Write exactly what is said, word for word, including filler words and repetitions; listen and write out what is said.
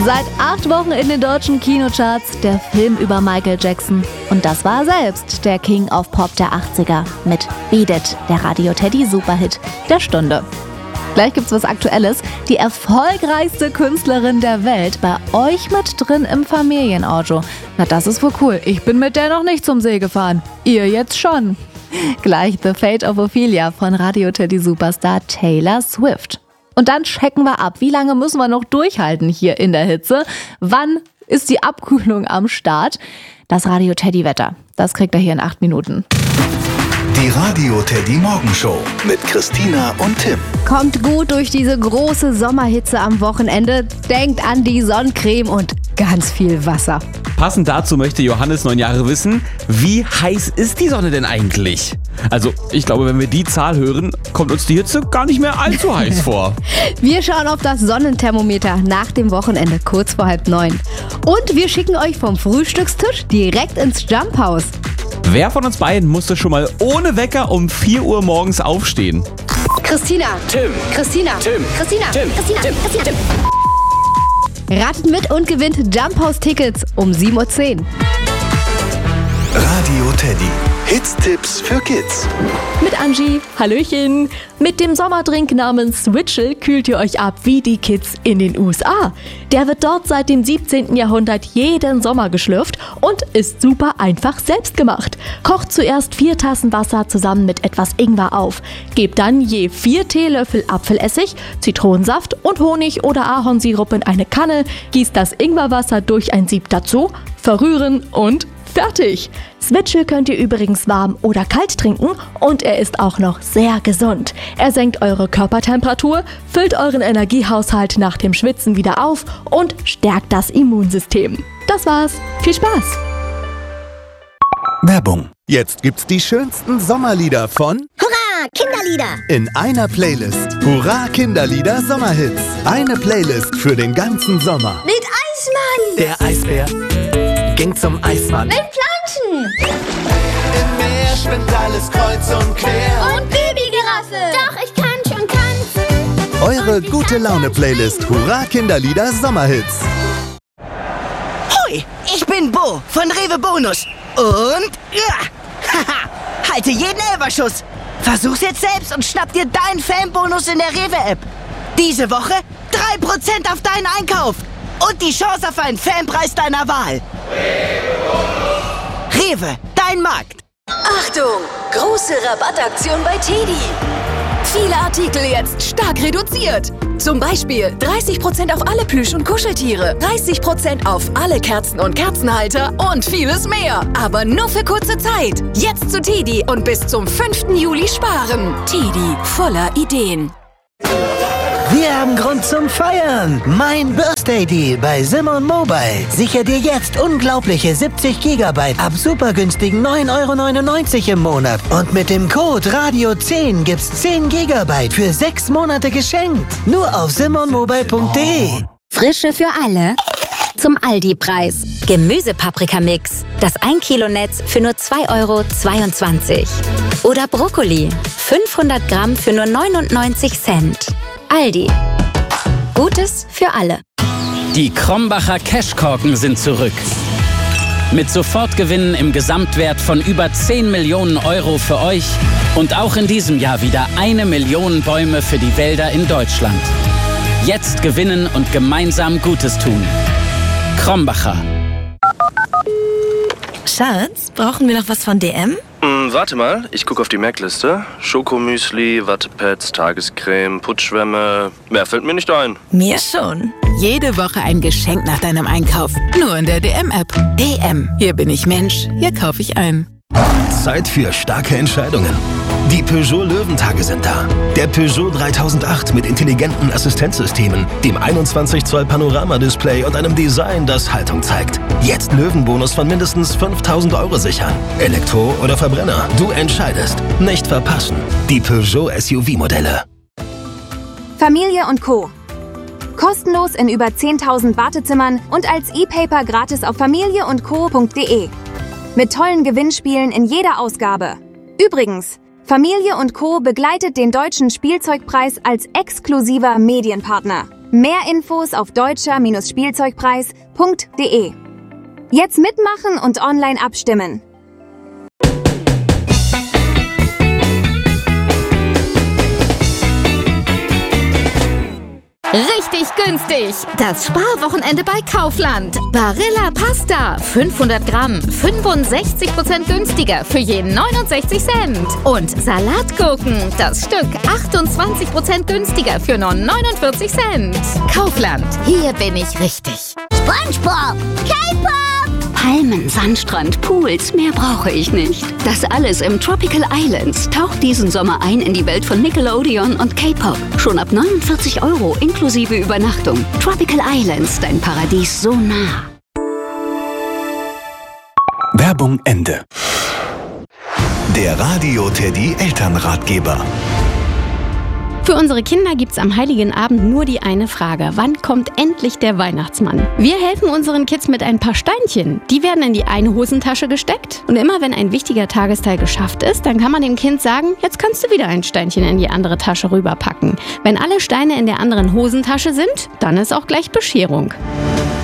Seit acht Wochen in den deutschen Kinocharts der Film über Michael Jackson. Und das war selbst der King of Pop der achtziger mit Beat It, der Radio Teddy Superhit der Stunde. Gleich gibt's was Aktuelles. Die erfolgreichste Künstlerin der Welt bei euch mit drin im Familienauto. Na, das ist wohl cool. Ich bin mit der noch nicht zum See gefahren. Ihr jetzt schon. Gleich The Fate of Ophelia von Radio Teddy Superstar Taylor Swift. Und dann checken wir ab, wie lange müssen wir noch durchhalten hier in der Hitze? Wann ist die Abkühlung am Start? Das Radio Teddy Wetter, das kriegt ihr hier in acht Minuten. Die Radio Teddy Morgenshow mit Christina und Tim. Kommt gut durch diese große Sommerhitze am Wochenende. Denkt an die Sonnencreme und ganz viel Wasser. Passend dazu möchte Johannes neun Jahre wissen, wie heiß ist die Sonne denn eigentlich? Also, ich glaube, wenn wir die Zahl hören, kommt uns die Hitze gar nicht mehr allzu heiß vor. Wir schauen auf das Sonnenthermometer nach dem Wochenende, kurz vor halb neun. Und wir schicken euch vom Frühstückstisch direkt ins Jump House. Wer von uns beiden musste schon mal ohne Wecker um vier Uhr morgens aufstehen? Christina. Tim. Christina. Tim. Christina. Tim. Christina. Tim. Christina. Tim. Ratet mit und gewinnt Jump House Tickets um sieben Uhr zehn. Radio Teddy. Hits-Tipps für Kids. Mit Angie, Hallöchen. Mit dem Sommerdrink namens Switchel kühlt ihr euch ab wie die Kids in den U S A. Der wird dort seit dem siebzehnten Jahrhundert jeden Sommer geschlürft und ist super einfach selbst gemacht. Kocht zuerst vier Tassen Wasser zusammen mit etwas Ingwer auf. Gebt dann je vier Teelöffel Apfelessig, Zitronensaft und Honig oder Ahornsirup in eine Kanne, gießt das Ingwerwasser durch ein Sieb dazu, verrühren und fertig! Switchel könnt ihr übrigens warm oder kalt trinken und er ist auch noch sehr gesund. Er senkt eure Körpertemperatur, füllt euren Energiehaushalt nach dem Schwitzen wieder auf und stärkt das Immunsystem. Das war's. Viel Spaß! Werbung. Jetzt gibt's die schönsten Sommerlieder von Hurra, Kinderlieder! in einer Playlist. Hurra Kinderlieder Sommerhits. Eine Playlist für den ganzen Sommer. Mit Eismann! Der Eisbär ging zum Eismann. Mit Planschen! Im Meer schwimmt alles kreuz und quer. Und Babygiraffe! Doch, ich kann schon tanzen! Eure gute Laune-Playlist Hurra Kinderlieder Sommerhits. Hoi, ich bin Bo von Rewe Bonus. Und ja, haha, halte jeden Elberschuss. Versuch's jetzt selbst und schnapp dir deinen Fanbonus in der Rewe-App. Diese Woche drei Prozent auf deinen Einkauf. Und die Chance auf einen Fanpreis deiner Wahl. Rewe, dein Markt. Achtung! Große Rabattaktion bei Teddy. Viele Artikel jetzt stark reduziert. Zum Beispiel dreißig Prozent auf alle Plüsch- und Kuscheltiere, dreißig Prozent auf alle Kerzen und Kerzenhalter und vieles mehr. Aber nur für kurze Zeit. Jetzt zu Teddy und bis zum fünften Juli sparen. Teddy, voller Ideen. Wir haben Grund zum Feiern. Mein Birthday Deal bei Simon Mobile. Sicher dir jetzt unglaubliche siebzig Gigabyte ab super günstigen neun Euro neunundneunzig im Monat. Und mit dem Code Radio zehn gibt's zehn Gigabyte für sechs Monate geschenkt. Nur auf simon mobile punkt de. Frische für alle. Zum Aldi-Preis. Gemüsepaprikamix. Das ein Kilo Netz für nur zwei Euro zweiundzwanzig. Oder Brokkoli. fünfhundert Gramm für nur neunundneunzig Cent. Aldi. Gutes für alle. Die Krombacher Cashkorken sind zurück. Mit Sofortgewinnen im Gesamtwert von über zehn Millionen Euro für euch und auch in diesem Jahr wieder eine Million Bäume für die Wälder in Deutschland. Jetzt gewinnen und gemeinsam Gutes tun. Krombacher. Schatz, brauchen wir noch was von D M? Hm, warte mal, ich gucke auf die Merkliste. Schokomüsli, Wattepads, Tagescreme, Putzschwämme. Mehr fällt mir nicht ein. Mir schon. Jede Woche ein Geschenk nach deinem Einkauf. Nur in der D M-App. D M. Hier bin ich Mensch. Hier kaufe ich ein. Zeit für starke Entscheidungen. Die Peugeot Löwentage sind da. Der Peugeot dreitausendacht mit intelligenten Assistenzsystemen, dem einundzwanzig Zoll Panoramadisplay und einem Design, das Haltung zeigt. Jetzt Löwenbonus von mindestens fünftausend Euro sichern. Elektro oder Verbrenner, du entscheidest. Nicht verpassen. Die Peugeot S U V-Modelle. Familie und Co. Kostenlos in über zehntausend Wartezimmern und als E-Paper gratis auf familie und co punkt de. Mit tollen Gewinnspielen in jeder Ausgabe. Übrigens, Familie und Co. begleitet den Deutschen Spielzeugpreis als exklusiver Medienpartner. Mehr Infos auf deutscher-spielzeugpreis punkt de. Jetzt mitmachen und online abstimmen. Richtig günstig! Das Sparwochenende bei Kaufland. Barilla Pasta, fünfhundert Gramm, fünfundsechzig Prozent günstiger für je neunundsechzig Cent. Und Salatgurken, das Stück achtundzwanzig Prozent günstiger für nur neunundvierzig Cent. Kaufland, hier bin ich richtig. SpongeBob, K-Pop! Palmen, Sandstrand, Pools, mehr brauche ich nicht. Das alles im Tropical Islands. Taucht diesen Sommer ein in die Welt von Nickelodeon und K-Pop. Schon ab neunundvierzig Euro inklusive Übernachtung. Tropical Islands, dein Paradies so nah. Werbung Ende. Der Radio Teddy Elternratgeber. Für unsere Kinder gibt's am Heiligen Abend nur die eine Frage: Wann kommt endlich der Weihnachtsmann? Wir helfen unseren Kids mit ein paar Steinchen. Die werden in die eine Hosentasche gesteckt. Und immer wenn ein wichtiger Tagesteil geschafft ist, dann kann man dem Kind sagen, jetzt kannst du wieder ein Steinchen in die andere Tasche rüberpacken. Wenn alle Steine in der anderen Hosentasche sind, dann ist auch gleich Bescherung.